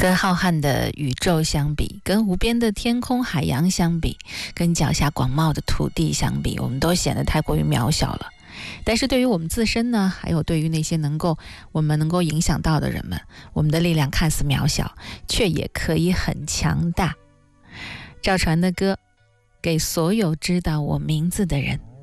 跟浩瀚的宇宙相比，跟无边的天空海洋相比，跟脚下广袤的土地相比，我们都显得太过于渺小了。但是对于我们自身呢，还有对于那些我们能够影响到的人们，我们的力量看似渺小，却也可以很强大。赵传的歌，给所有知道我名字的人。